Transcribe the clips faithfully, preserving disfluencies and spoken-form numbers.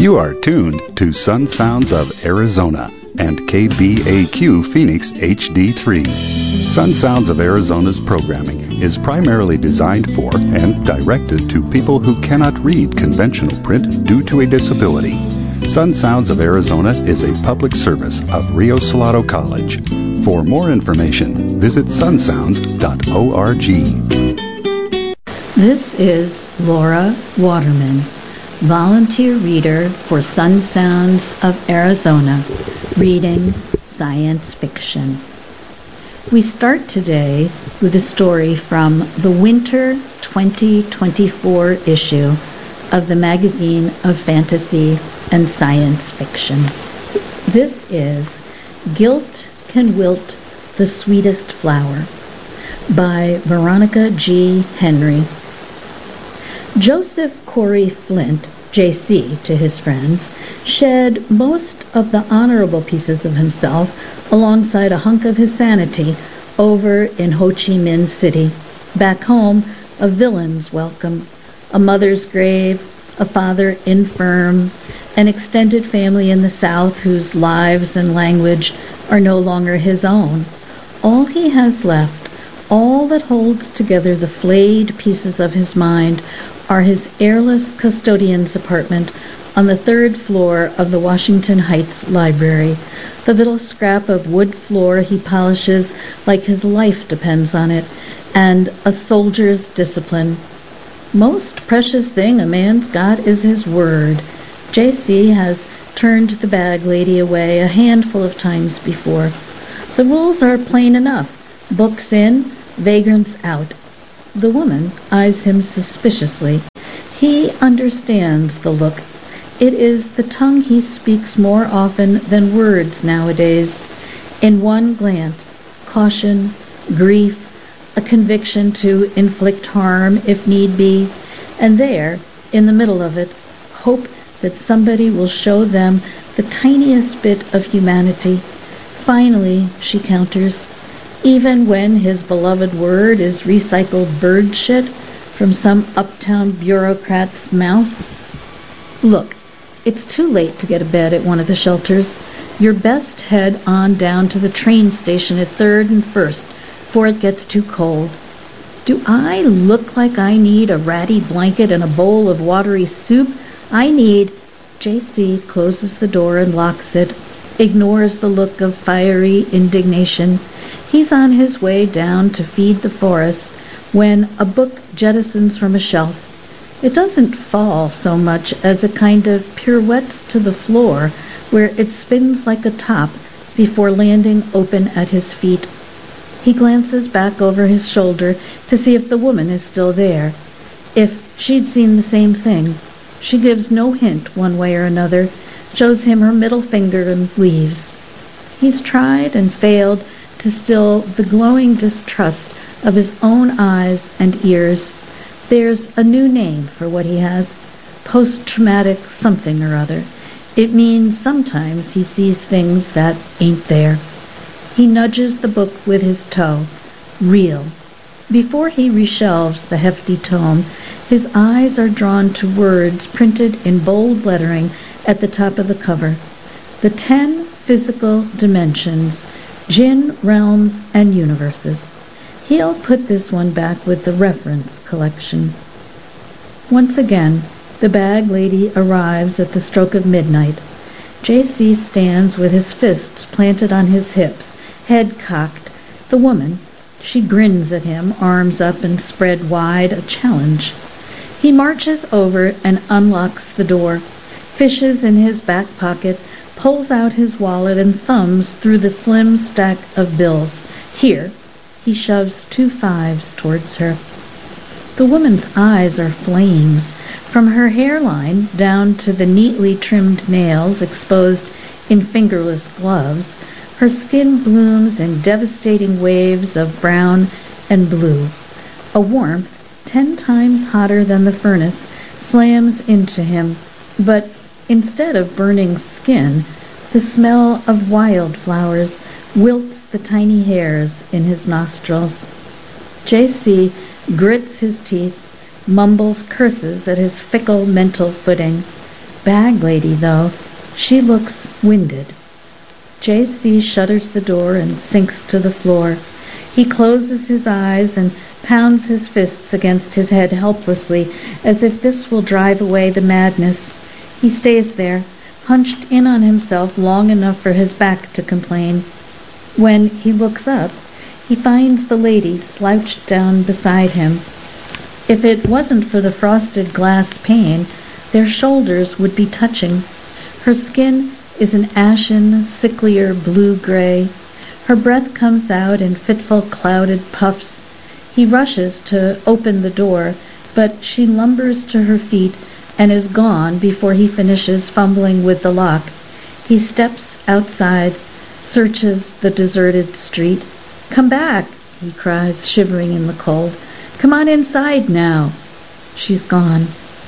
You are tuned to Sun Sounds of Arizona and K B A Q Phoenix H D three. Sun Sounds of Arizona's programming is primarily designed for and directed to people who cannot read conventional print due to a disability. Sun Sounds of Arizona is a public service of Rio Salado College. For more information, visit sun sounds dot org. This is Laura Waterman, volunteer reader for Sun Sounds of Arizona, reading science fiction. We start today with a story from the winter twenty twenty-four issue of the Magazine of Fantasy and Science Fiction. This is Guilt Can Wilt the Sweetest Flower by Veronica G. Henry. Joseph Corey Flint, J C to his friends, shed most of the honorable pieces of himself alongside a hunk of his sanity over in Ho Chi Minh City. Back home, a villain's welcome, a mother's grave, a father infirm, an extended family in the South whose lives and language are no longer his own. All he has left, all that holds together the flayed pieces of his mind, are his airless custodian's apartment on the third floor of the Washington Heights Library, the little scrap of wood floor he polishes like his life depends on it, and a soldier's discipline. Most precious thing a man's got is his word. J C has turned the bag lady away a handful of times before. The rules are plain enough. Books in, vagrants out. The woman eyes him suspiciously. He understands the look. It is the tongue he speaks more often than words nowadays. In one glance, caution, grief, a conviction to inflict harm if need be, and there, in the middle of it, hope that somebody will show them the tiniest bit of humanity. Finally, she counters, even when his beloved word is recycled bird shit from some uptown bureaucrat's mouth. Look, it's too late to get a bed at one of the shelters. You're best head on down to the train station at third and first before it gets too cold. Do I look like I need a ratty blanket and a bowl of watery soup? I need... J C closes the door and locks it, ignores the look of fiery indignation. He's on his way down to feed the forest when a book jettisons from a shelf. It doesn't fall so much as a kind of pirouettes to the floor where it spins like a top before landing open at his feet. He glances back over his shoulder to see if the woman is still there. If she'd seen the same thing. She gives no hint one way or another, shows him her middle finger and leaves. He's tried and failed to still the glowing distrust of his own eyes and ears. There's a new name for what he has, post-traumatic something or other. It means sometimes he sees things that ain't there. He nudges the book with his toe. Real. Before he reshelves the hefty tome, his eyes are drawn to words printed in bold lettering at the top of the cover. The ten physical dimensions, Jinn realms and universes. He'll put this one back with the reference collection. Once again, the bag lady arrives at the stroke of midnight. J C stands with his fists planted on his hips, head cocked. The woman, she grins at him, arms up and spread wide, a challenge. He marches over and unlocks the door, fishes in his back pocket, pulls out his wallet and thumbs through the slim stack of bills. Here, he shoves two fives towards her. The woman's eyes are flames. From her hairline down to the neatly trimmed nails exposed in fingerless gloves, her skin blooms in devastating waves of brown and blue. A warmth ten times hotter than the furnace slams into him, but instead of burning skin, the smell of wildflowers wilts the tiny hairs in his nostrils. J C grits his teeth, mumbles curses at his fickle mental footing. bag lady, though, she looks winded. J C shutters the door and sinks to the floor. He closes his eyes and pounds his fists against his head helplessly, as if this will drive away the madness. He stays there, hunched in on himself long enough for his back to complain. When he looks up, he finds the lady slouched down beside him. If it wasn't for the frosted glass pane, their shoulders would be touching. Her skin is an ashen, sicklier blue-gray. Her breath comes out in fitful, clouded puffs. He rushes to open the door, but she lumbers to her feet and is gone before he finishes fumbling with the lock. He steps outside, searches the deserted street. "Come back," he cries, shivering in the cold. "Come on inside now." She's gone.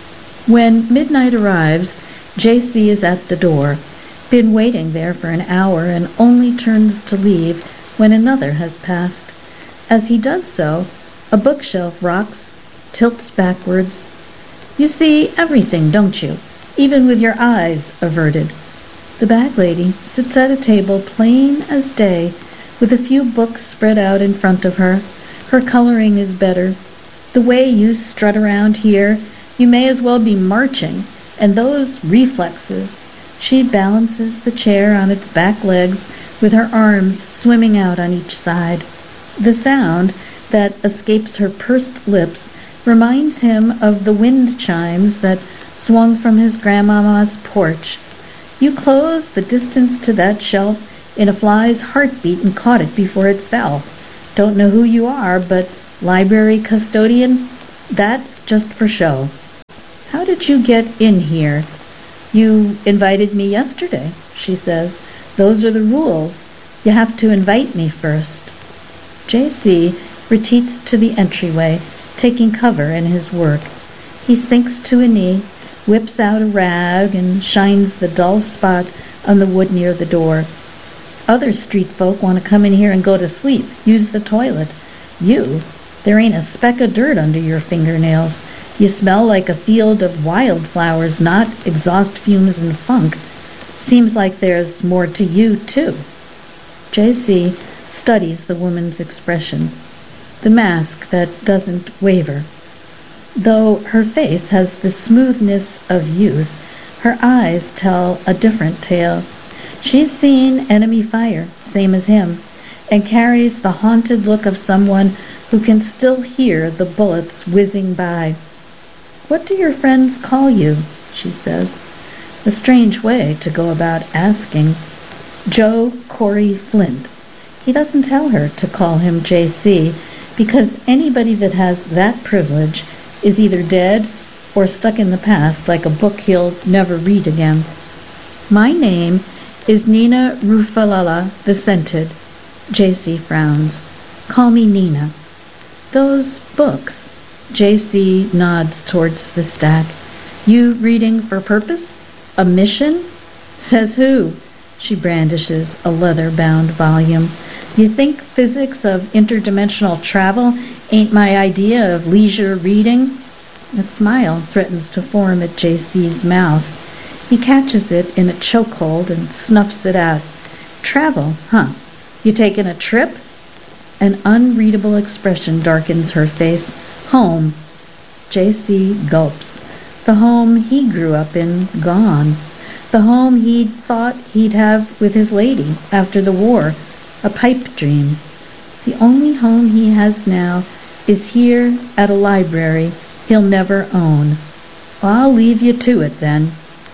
When midnight arrives, J C is at the door, been waiting there for an hour, and only turns to leave when another has passed. As he does so, a bookshelf rocks, tilts backwards. You see everything, don't you? Even with your eyes averted. The bag lady sits at a table plain as day, with a few books spread out in front of her. Her coloring is better. The way you strut around here, you may as well be marching, and those reflexes. She balances the chair on its back legs with her arms swimming out on each side. The sound that escapes her pursed lips reminds him of the wind chimes that swung from his grandmama's porch. You closed the distance to that shelf in a fly's heartbeat and caught it before it fell. Don't know who you are, but library custodian? That's just for show. How did you get in here? You invited me yesterday, she says. Those are the rules. You have to invite me first. J C retreats to the entryway, taking cover in his work. He sinks to a knee, whips out a rag, and shines the dull spot on the wood near the door. Other street folk want to come in here and go to sleep, use the toilet. You, there ain't a speck of dirt under your fingernails. You smell like a field of wildflowers, not exhaust fumes and funk. Seems like there's more to you, too. J C studies the woman's expression, the mask that doesn't waver. Though her face has the smoothness of youth, her eyes tell a different tale. She's seen enemy fire, same as him, and carries the haunted look of someone who can still hear the bullets whizzing by. "What do your friends call you?" she says. A strange way to go about asking. Joe Corey Flint. He doesn't tell her to call him J C, because anybody that has that privilege is either dead or stuck in the past like a book he'll never read again. "My name is Nina Rufalala the Scented." J C frowns. "Call me Nina." "Those books." J C nods towards the stack. "You reading for purpose? A mission?" "Says who?" She brandishes a leather-bound volume. "You think physics of interdimensional travel ain't my idea of leisure reading?" A smile threatens to form at J C's mouth. He catches it in a chokehold and snuffs it out. "Travel, huh? You taking a trip?" An unreadable expression darkens her face. "Home." J C gulps. The home he grew up in, gone. The home he'd thought he'd have with his lady after the war. A pipe dream. The only home he has now is here at a library he'll never own. "I'll leave you to it, then."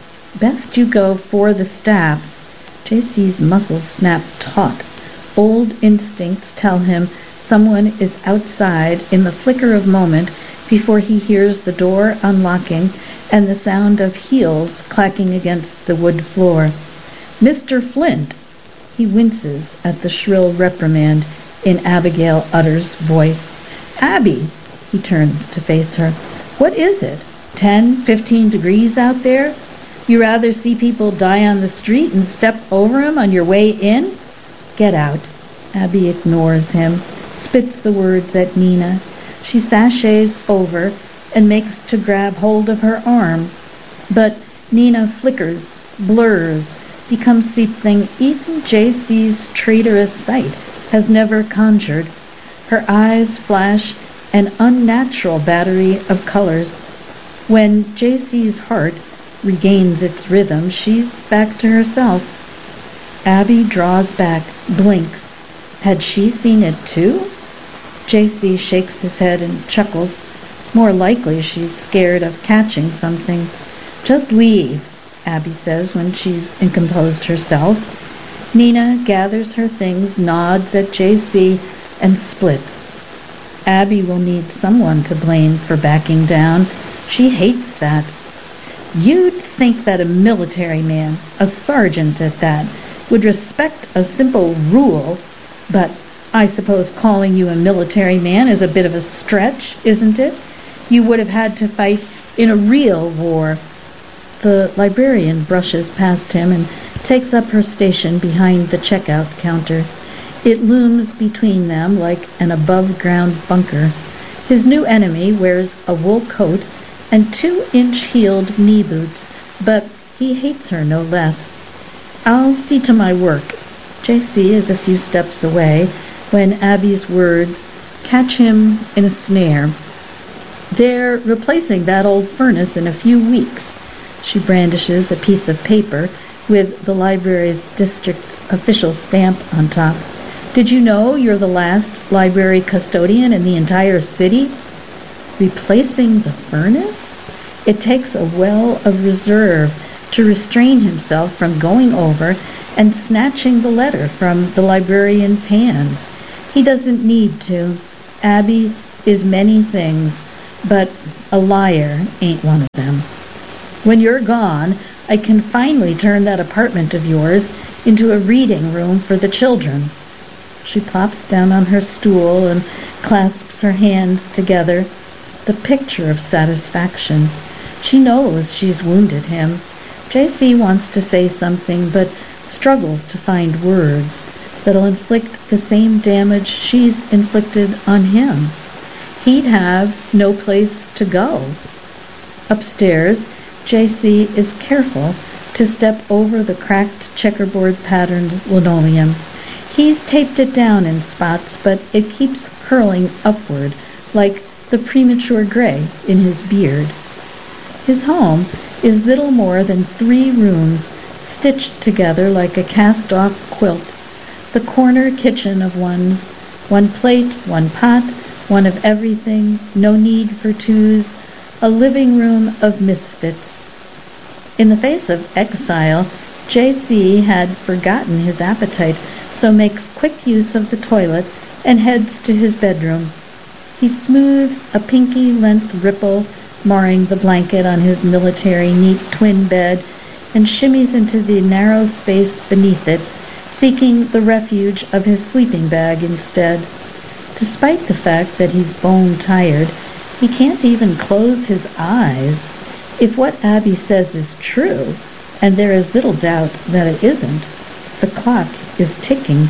"Best you go for the staff." J C's muscles snap taut. Old instincts tell him someone is outside in the flicker of moment before he hears the door unlocking and the sound of heels clacking against the wood floor. "Mister Flint!" He winces at the shrill reprimand in Abigail Utter's voice. "Abby!" He turns to face her. "What is it? Ten, fifteen degrees out there? You rather see people die on the street and step over 'em on your way in? Get out." Abby ignores him, spits the words at Nina. She sashays over and makes to grab hold of her arm. But Nina flickers, blurs, becomes something even J C's traitorous sight has never conjured. Her eyes flash an unnatural battery of colors. When J C's heart regains its rhythm, she's back to herself. Abby draws back, blinks. Had she seen it too? J C shakes his head and chuckles. More likely she's scared of catching something. Just leave, Abby says when she's composed herself. Nina gathers her things, nods at J C, and splits. Abby will need someone to blame for backing down. She hates that. You'd think that a military man, a sergeant at that, would respect a simple rule, but I suppose calling you a military man is a bit of a stretch, isn't it? You would have had to fight in a real war. The librarian brushes past him and takes up her station behind the checkout counter. It looms between them like an above-ground bunker. His new enemy wears a wool coat and two-inch-heeled knee boots, but he hates her no less. I'll see to my work. J C is a few steps away when Abby's words catch him in a snare. They're replacing that old furnace in a few weeks. She brandishes a piece of paper with the library's district's official stamp on top. Did you know you're the last library custodian in the entire city? Replacing the furnace? It takes a well of reserve to restrain himself from going over and snatching the letter from the librarian's hands. He doesn't need to. Abby is many things, but a liar ain't one of them. When you're gone, I can finally turn that apartment of yours into a reading room for the children. She plops down on her stool and clasps her hands together, the picture of satisfaction. She knows she's wounded him. J C wants to say something, but struggles to find words that'll inflict the same damage she's inflicted on him. He'd have no place to go. Upstairs, J C is careful to step over the cracked checkerboard-patterned linoleum. He's taped it down in spots, but it keeps curling upward, like the premature gray in his beard. His home is little more than three rooms stitched together like a cast-off quilt. The corner kitchen of one's, one plate, one pot, one of everything, no need for twos, a living room of misfits. In the face of exile, J C had forgotten his appetite, so makes quick use of the toilet and heads to his bedroom. He smooths a pinky-length ripple marring the blanket on his military neat twin bed and shimmies into the narrow space beneath it, seeking the refuge of his sleeping bag instead. Despite the fact that he's bone-tired, he can't even close his eyes. If what Abby says is true, and there is little doubt that it isn't, the clock is ticking.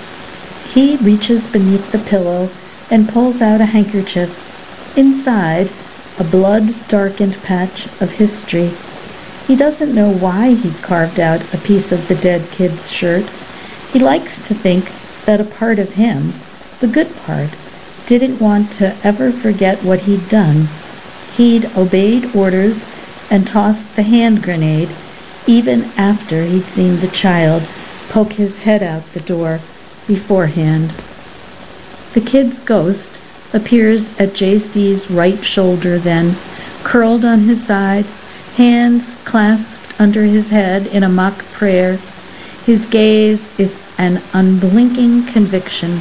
He reaches beneath the pillow and pulls out a handkerchief. Inside, a blood-darkened patch of history. He doesn't know why he'd carved out a piece of the dead kid's shirt. He likes to think that a part of him, the good part, didn't want to ever forget what he'd done. He'd obeyed orders and tossed the hand grenade even after he'd seen the child poke his head out the door beforehand. The kid's ghost appears at J C's right shoulder then, curled on his side, hands clasped under his head in a mock prayer. His gaze is an unblinking conviction.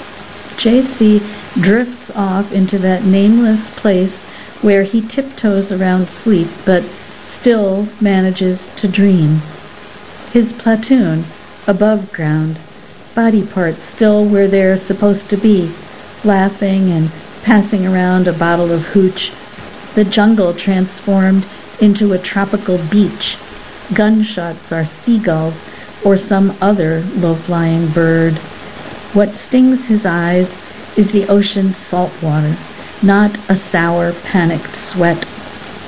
J C drifts off into that nameless place where he tiptoes around sleep but still manages to dream. His platoon, above ground, body parts still where they're supposed to be, laughing and passing around a bottle of hooch. The jungle transformed into a tropical beach. Gunshots are seagulls or some other low-flying bird. What stings his eyes is the ocean's salt water, not a sour, panicked sweat.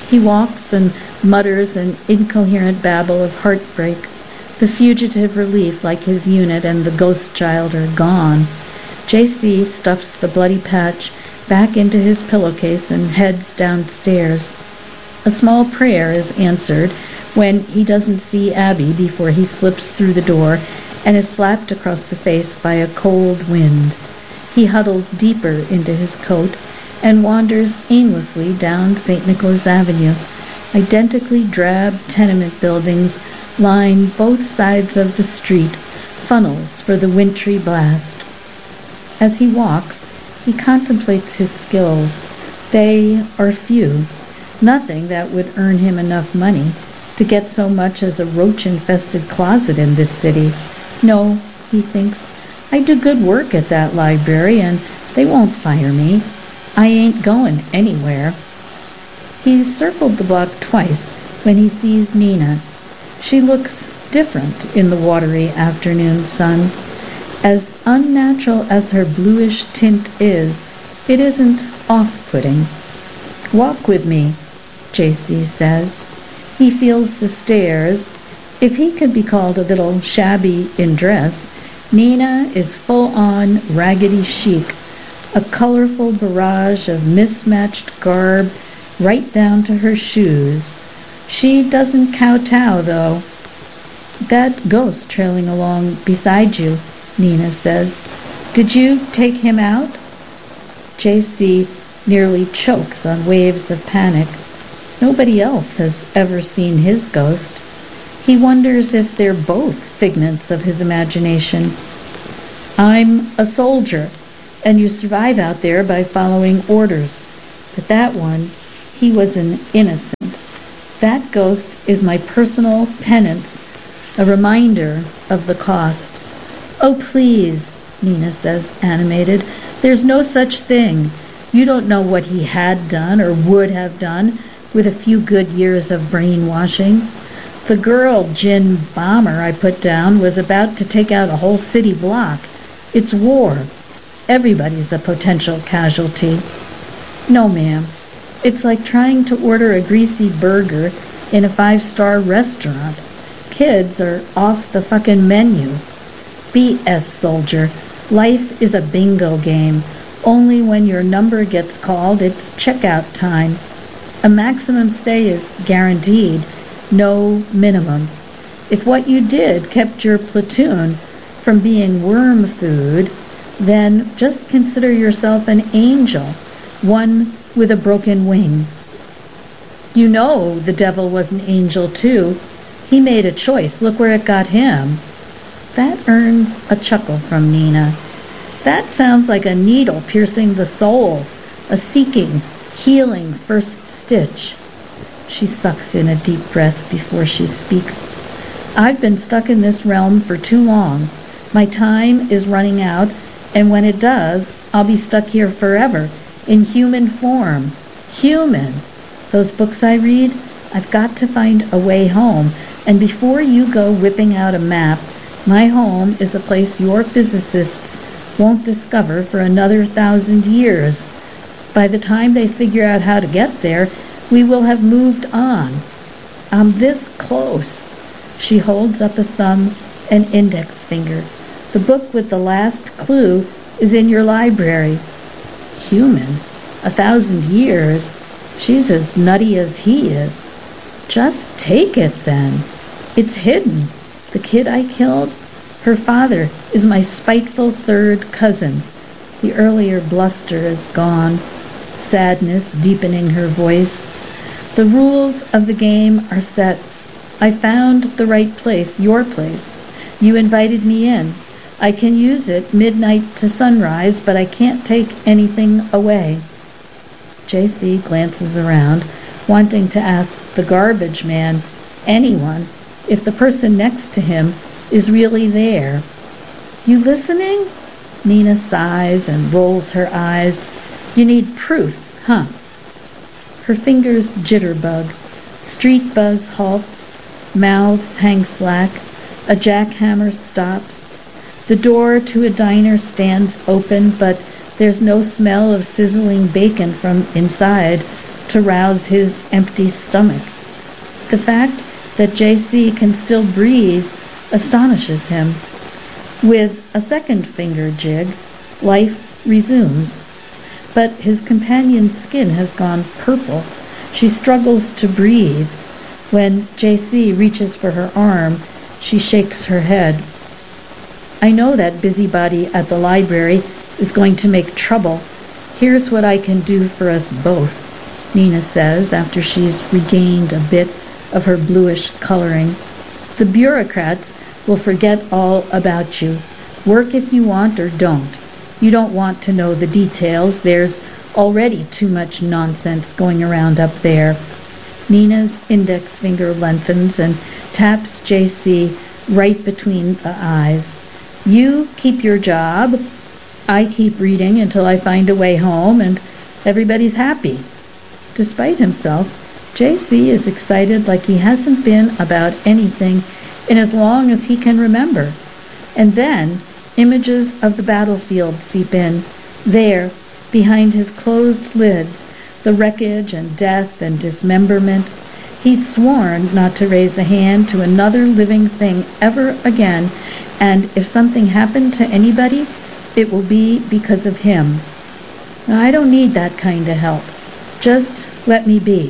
He walks and mutters an incoherent babble of heartbreak. The fugitive relief like his unit and the ghost child are gone. J C stuffs the bloody patch back into his pillowcase and heads downstairs. A small prayer is answered when he doesn't see Abby before he slips through the door and is slapped across the face by a cold wind. He huddles deeper into his coat and wanders aimlessly down Saint Nicholas Avenue. Identically drab tenement buildings line both sides of the street, funnels for the wintry blast. As he walks, he contemplates his skills. They are few. Nothing that would earn him enough money to get so much as a roach-infested closet in this city. No, he thinks, I do good work at that library and they won't fire me. I ain't going anywhere. He's circled the block twice when he sees Nina. She looks different in the watery afternoon sun. As unnatural as her bluish tint is, it isn't off-putting. Walk with me, J C says. He feels the stairs. If he could be called a little shabby in dress, Nina is full-on raggedy chic, a colorful barrage of mismatched garb right down to her shoes. She doesn't kowtow, though. That ghost trailing along beside you, Nina says. Did you take him out? J C nearly chokes on waves of panic. Nobody else has ever seen his ghost. He wonders if they're both figments of his imagination. I'm a soldier, and you survive out there by following orders. But that one, he was an innocent. That ghost is my personal penance, a reminder of the cost. Oh, please, Nina says, animated. There's no such thing. You don't know what he had done or would have done with a few good years of brainwashing. The girl gin bomber I put down was about to take out a whole city block. It's war. Everybody's a potential casualty. No, ma'am. It's like trying to order a greasy burger in a five-star restaurant. Kids are off the fucking menu. B S, soldier. Life is a bingo game. Only when your number gets called, it's checkout time. A maximum stay is guaranteed, no minimum. If what you did kept your platoon from being worm food, then just consider yourself an angel, one with a broken wing. You know the devil was an angel too. He made a choice. Look where it got him. That earns a chuckle from Nina. That sounds like a needle piercing the soul, a seeking, healing first stitch. She sucks in a deep breath before she speaks. I've been stuck in this realm for too long. My time is running out, and when it does, I'll be stuck here forever, in human form. Human. Those books I read, I've got to find a way home, and before you go whipping out a map, my home is a place your physicists won't discover for another thousand years. By the time they figure out how to get there, we will have moved on. I'm this close. She holds up a thumb and index finger. The book with the last clue is in your library. Human? A thousand years? She's as nutty as he is. Just take it, then. It's hidden. The kid I killed, her father is my spiteful third cousin. The earlier bluster is gone, sadness deepening her voice. The rules of the game are set. I found the right place, your place. You invited me in. I can use it midnight to sunrise, but I can't take anything away. J C glances around, wanting to ask the garbage man, anyone, if the person next to him is really there. You listening? Nina sighs and rolls her eyes. You need proof, huh? Her fingers jitterbug. Street buzz halts. Mouths hang slack. A jackhammer stops. The door to a diner stands open, but there's no smell of sizzling bacon from inside. to rouse his empty stomach. The fact that J C can still breathe astonishes him. With a second finger jig, life resumes. But his companion's skin has gone purple. She struggles to breathe. When J C reaches for her arm, she shakes her head. I know that busybody at the library is going to make trouble. Here's what I can do for us both, Nina says after she's regained a bit of her bluish coloring. The bureaucrats will forget all about you. Work if you want or don't. You don't want to know the details. There's already too much nonsense going around up there. Nina's index finger lengthens and taps J C right between the eyes. You keep your job. I keep reading until I find a way home, and everybody's happy. Despite himself, J C is excited like he hasn't been about anything in as long as he can remember. And then images of the battlefield seep in. There, behind his closed lids, the wreckage and death and dismemberment. He's sworn not to raise a hand to another living thing ever again, and if something happened to anybody, it will be because of him. I don't need that kind of help. Just let me be.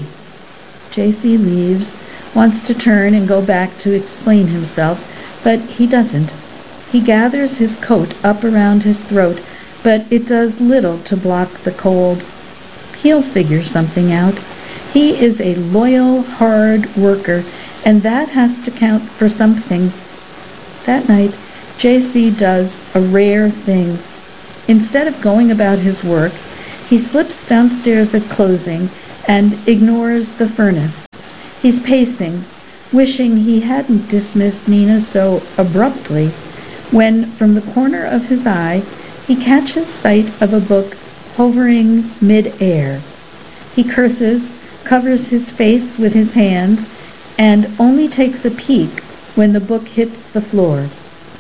J C leaves, wants to turn and go back to explain himself, but he doesn't. He gathers his coat up around his throat, but it does little to block the cold. He'll figure something out. He is a loyal, hard worker, and that has to count for something. That night, J C does a rare thing. Instead of going about his work, he slips downstairs at closing and ignores the furnace. He's pacing, wishing he hadn't dismissed Nina so abruptly, when from the corner of his eye he catches sight of a book hovering mid-air. He curses, covers his face with his hands, and only takes a peek when the book hits the floor.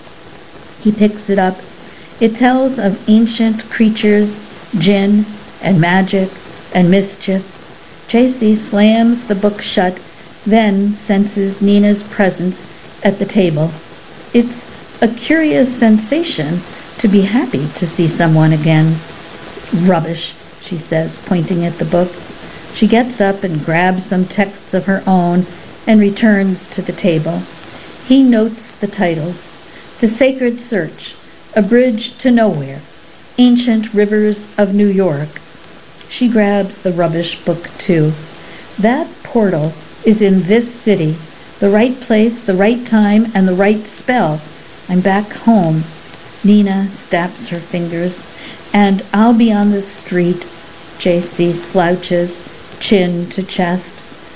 He picks it up. It tells of ancient creatures, jinn, and magic, and mischief. J C slams the book shut, then senses Nina's presence at the table. It's a curious sensation to be happy to see someone again. Rubbish, she says, pointing at the book. She gets up and grabs some texts of her own and returns to the table. He notes the titles. The Sacred Search, A Bridge to Nowhere, Ancient Rivers of New York. She grabs the rubbish book too. That portal is in this city. The right place, the right time, and the right spell. I'm back home. Nina snaps her fingers. And I'll be on the street. J C slouches, chin to chest.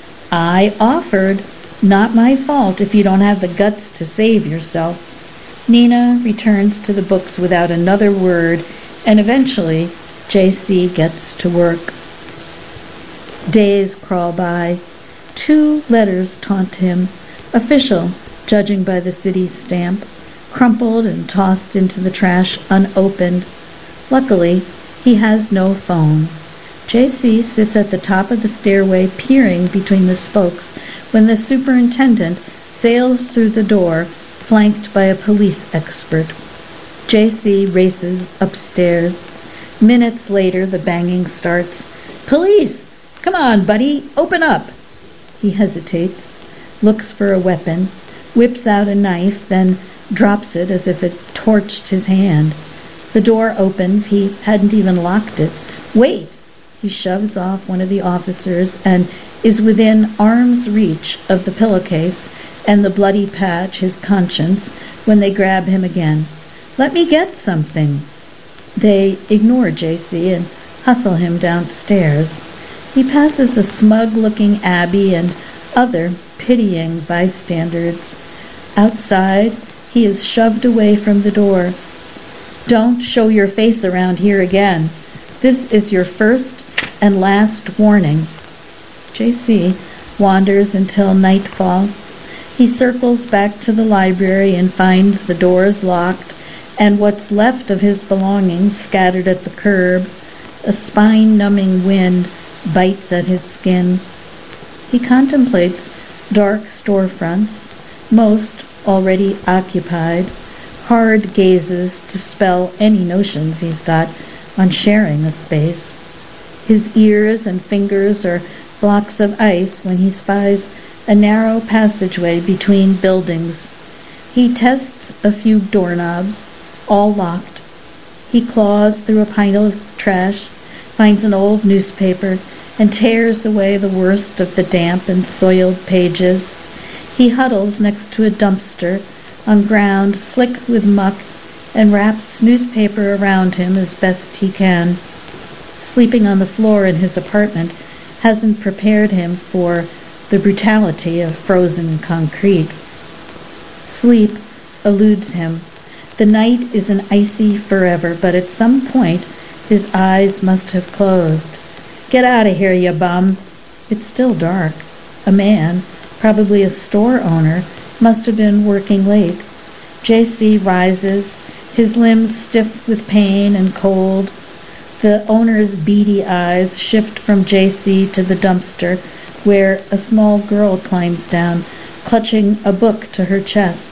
I offered. Not my fault if you don't have the guts to save yourself. Nina returns to the books without another word, and eventually J C gets to work. Days crawl by. Two letters taunt him. Official, judging by the city's stamp. Crumpled and tossed into the trash unopened. Luckily, he has no phone. J C sits at the top of the stairway peering between the spokes when the superintendent sails through the door, flanked by a police expert. J C races upstairs. Minutes later, the banging starts. Police! Come on, buddy, open up! He hesitates, looks for a weapon, whips out a knife, then drops it as if it torched his hand. The door opens. He hadn't even locked it. Wait! He shoves off one of the officers and is within arm's reach of the pillowcase and the bloody patch, his conscience, when they grab him again. Let me get something. They ignore J C and hustle him downstairs. He passes a smug-looking Abby and other pitying bystanders. Outside, he is shoved away from the door. Don't show your face around here again. This is your first and last warning. J C wanders until nightfall. He circles back to the library and finds the doors locked and what's left of his belongings scattered at the curb. A spine-numbing wind bites at his skin. He contemplates dark storefronts, most already occupied, hard gazes dispel any notions he's got on sharing a space. His ears and fingers are blocks of ice when he spies a narrow passageway between buildings. He tests a few doorknobs, all locked. He claws through a pile of trash, finds an old newspaper, and tears away the worst of the damp and soiled pages. He huddles next to a dumpster on ground slick with muck and wraps newspaper around him as best he can. Sleeping on the floor in his apartment hasn't prepared him for the brutality of frozen concrete. Sleep eludes him. The night is an icy forever, but at some point his eyes must have closed. Get out of here, you bum. It's still dark. A man, probably a store owner, must have been working late. J C rises, his limbs stiff with pain and cold. The owner's beady eyes shift from J C to the dumpster, where a small girl climbs down, clutching a book to her chest.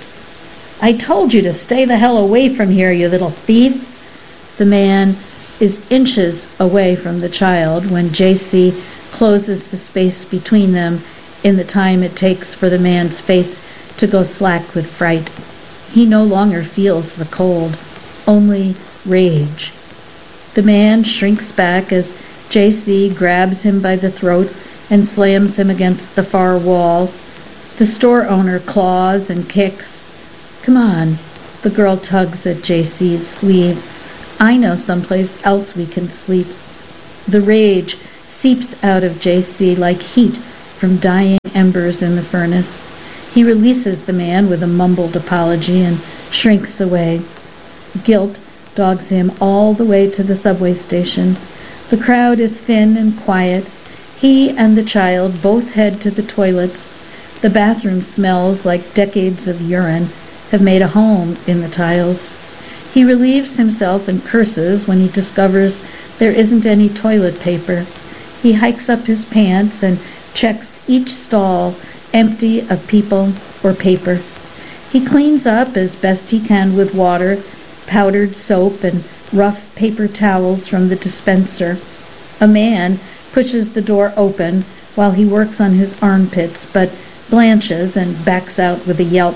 I told you to stay the hell away from here, you little thief. The man is inches away from the child when J C closes the space between them in the time it takes for the man's face to go slack with fright. He no longer feels the cold, only rage. The man shrinks back as J C grabs him by the throat and slams him against the far wall. The store owner claws and kicks. Come on. The girl tugs at J C's sleeve. I know someplace else we can sleep. The rage seeps out of J C like heat from dying embers in the furnace. He releases the man with a mumbled apology and shrinks away. Guilt dogs him all the way to the subway station. The crowd is thin and quiet. He and the child both head to the toilets. The bathroom smells like decades of urine have made a home in the tiles. He relieves himself and curses when he discovers there isn't any toilet paper. He hikes up his pants and checks each stall empty of people or paper. He cleans up as best he can with water, powdered soap, and rough paper towels from the dispenser. A man pushes the door open while he works on his armpits, but blanches and backs out with a yelp.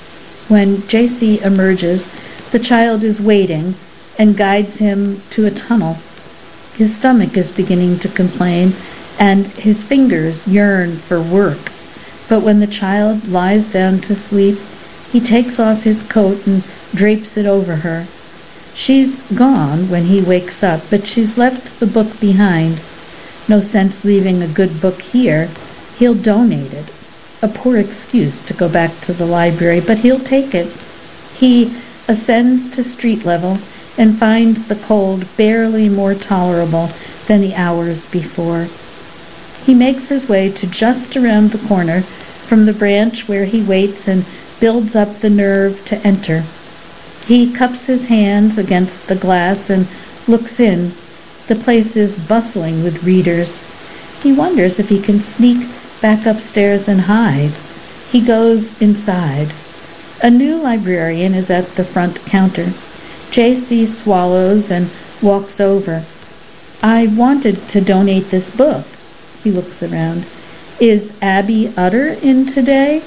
When J C emerges, the child is waiting and guides him to a tunnel. His stomach is beginning to complain, and his fingers yearn for work. But when the child lies down to sleep, he takes off his coat and drapes it over her. She's gone when he wakes up, but she's left the book behind. No sense leaving a good book here. He'll donate it. A poor excuse to go back to the library, but he'll take it. He ascends to street level and finds the cold barely more tolerable than the hours before. He makes his way to just around the corner from the branch where he waits and builds up the nerve to enter. He cups his hands against the glass and looks in. The place is bustling with readers. He wonders if he can sneak back upstairs and hide. He goes inside. A new librarian is at the front counter. J C swallows and walks over. I wanted to donate this book. He looks around. Is Abby Utter in today?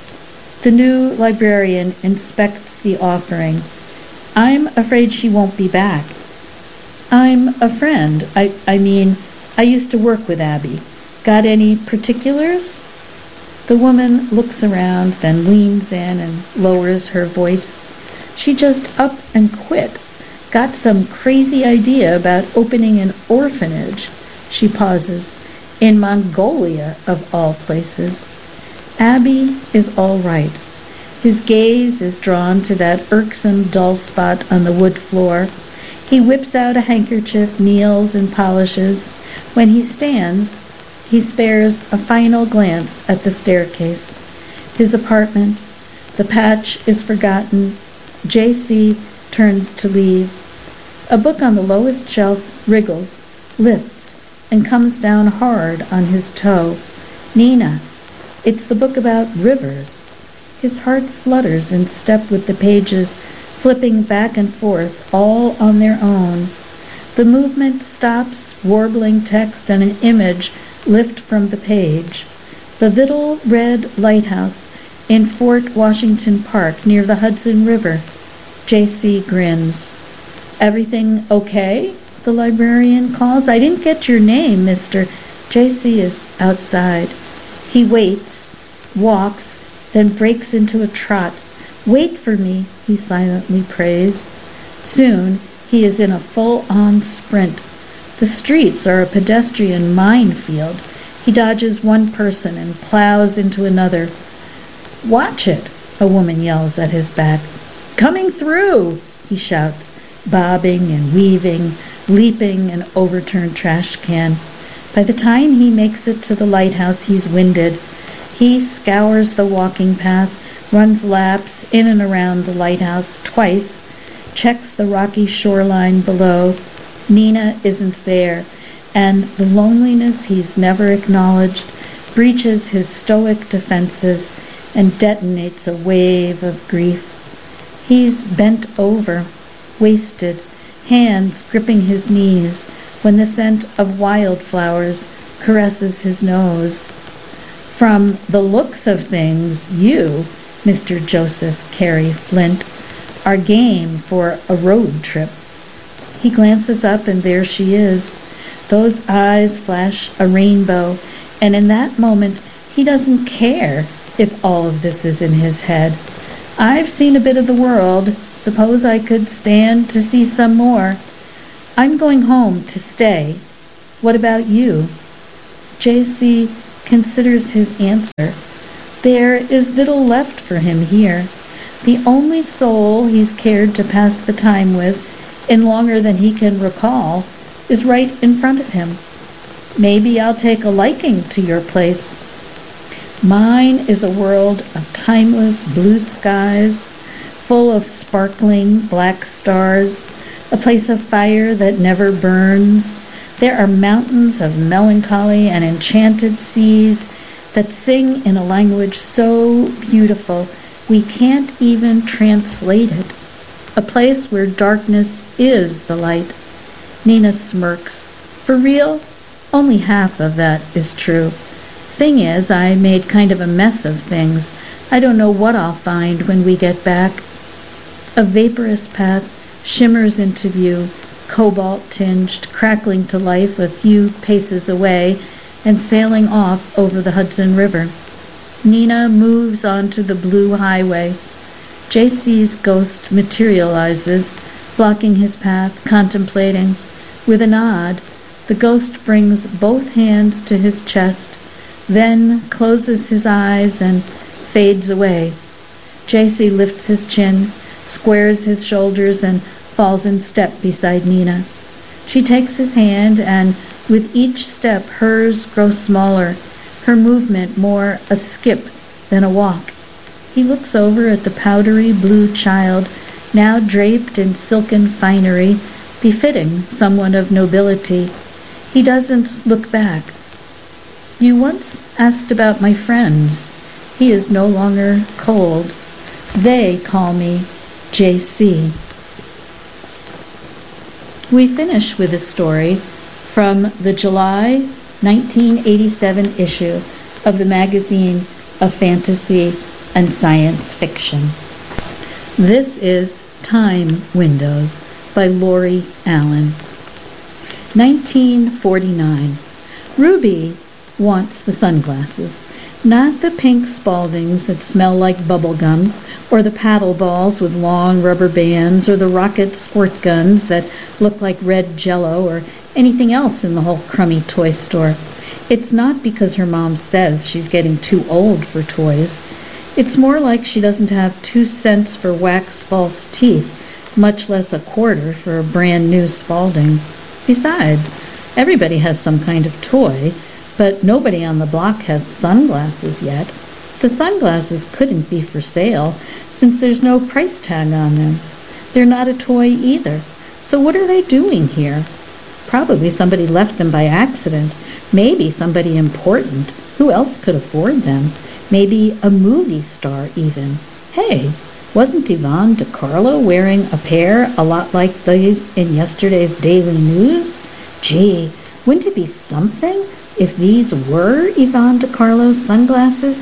The new librarian inspects the offering. I'm afraid she won't be back. I'm a friend. I, I mean, I used to work with Abby. Got any particulars? The woman looks around, then leans in and lowers her voice. She just up and quit. Got some crazy idea about opening an orphanage. She pauses. In Mongolia, of all places. Abby is all right. His gaze is drawn to that irksome dull spot on the wood floor. He whips out a handkerchief, kneels, and polishes. When he stands, he spares a final glance at the staircase. His apartment. The patch is forgotten. J C turns to leave. A book on the lowest shelf wriggles, lifts, and comes down hard on his toe. "Nina, it's the book about rivers." His heart flutters in step with the pages, flipping back and forth, all on their own. The movement stops, warbling text and an image lift from the page. The little red lighthouse in Fort Washington Park near the Hudson River. J C grins. "Everything okay?" the librarian calls. "I didn't get your name, Mister J C is outside. He waits, walks, then breaks into a trot. "Wait for me," he silently prays. Soon he is in a full-on sprint. The streets are a pedestrian minefield. He dodges one person and plows into another. "Watch it," a woman yells at his back. "Coming through," he shouts, bobbing and weaving, leaping an overturned trash can. By the time he makes it to the lighthouse, he's winded. He scours the walking path, runs laps in and around the lighthouse twice, checks the rocky shoreline below. Nina isn't there, and the loneliness he's never acknowledged breaches his stoic defenses and detonates a wave of grief. He's bent over, wasted, hands gripping his knees, when the scent of wildflowers caresses his nose. "From the looks of things, you, Mister Joseph Carey Flint, are game for a road trip." He glances up, and there she is. Those eyes flash a rainbow, and in that moment he doesn't care if all of this is in his head. "I've seen a bit of the world. Suppose I could stand to see some more. I'm going home to stay. What about you?" J C considers his answer. There is little left for him here. The only soul he's cared to pass the time with, in longer than he can recall, is right in front of him. "Maybe I'll take a liking to your place. Mine is a world of timeless blue skies, full of sparkling black stars, a place of fire that never burns. There are mountains of melancholy and enchanted seas that sing in a language so beautiful we can't even translate it. A place where darkness is the light." Nina smirks. "For real? Only half of that is true. Thing is, I made kind of a mess of things. I don't know what I'll find when we get back." A vaporous path shimmers into view, cobalt-tinged, crackling to life a few paces away and sailing off over the Hudson River. Nina moves onto the blue highway. J C's ghost materializes, blocking his path, contemplating. With a nod, the ghost brings both hands to his chest, then closes his eyes and fades away. J C lifts his chin, squares his shoulders, and falls in step beside Nina. She takes his hand, and with each step hers grows smaller, her movement more a skip than a walk. He looks over at the powdery blue child, now draped in silken finery, befitting someone of nobility. He doesn't look back. "You once asked about my friends." He is no longer cold. "They call me J C" We finish with a story from the July nineteen eighty-seven issue of the magazine of fantasy and science fiction. This is Time Windows by Lori Allen. nineteen forty-nine. Ruby wants the sunglasses, not the pink Spaldings that smell like bubble gum, or the paddle balls with long rubber bands, or the rocket squirt guns that look like red jello, or anything else in the whole crummy toy store. It's not because her mom says she's getting too old for toys. It's more like she doesn't have two cents for wax false teeth, much less a quarter for a brand new Spalding. Besides, everybody has some kind of toy, but nobody on the block has sunglasses yet. The sunglasses couldn't be for sale, since there's no price tag on them. They're not a toy either. So what are they doing here? Probably somebody left them by accident. Maybe somebody important. Who else could afford them? Maybe a movie star even. Hey, wasn't Yvonne DiCarlo wearing a pair a lot like these in yesterday's Daily News? Gee, wouldn't it be something if these were Yvonne DiCarlo's sunglasses?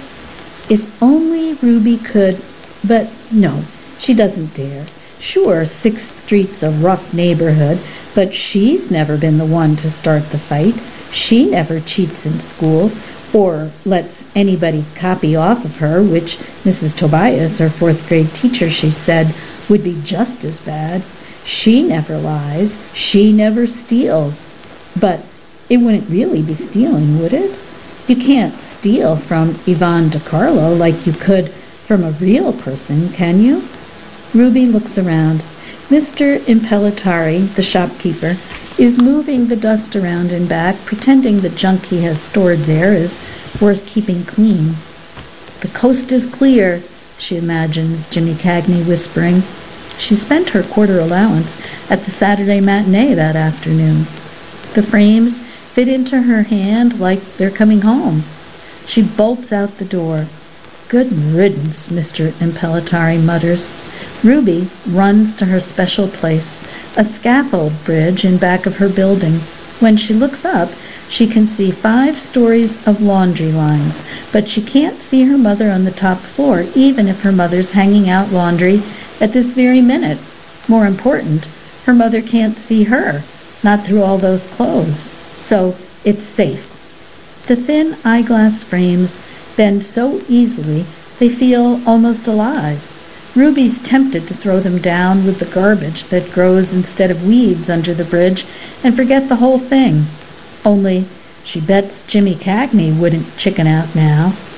If only Ruby could, but no, she doesn't dare. Sure, Sixth Street's a rough neighborhood, but she's never been the one to start the fight. She never cheats in school, or lets anybody copy off of her, which Missus Tobias, her fourth grade teacher, she said, would be just as bad. She never lies. She never steals. But it wouldn't really be stealing, would it? You can't steal from Yvonne DiCarlo like you could from a real person, can you? Ruby looks around. Mister Impellitteri, the shopkeeper, is moving the dust around and back, pretending the junk he has stored there is worth keeping clean. The coast is clear, she imagines Jimmy Cagney whispering. She spent her quarter allowance at the Saturday matinee that afternoon. The frames fit into her hand like they're coming home. She bolts out the door. Good riddance, Mister Impellitteri mutters. Ruby runs to her special place, a scaffold bridge in back of her building. When she looks up, she can see five stories of laundry lines, but she can't see her mother on the top floor, even if her mother's hanging out laundry at this very minute. More important, her mother can't see her, not through all those clothes. So it's safe. The thin eyeglass frames bend so easily they feel almost alive. Ruby's tempted to throw them down with the garbage that grows instead of weeds under the bridge and forget the whole thing. Only she bets Jimmy Cagney wouldn't chicken out now.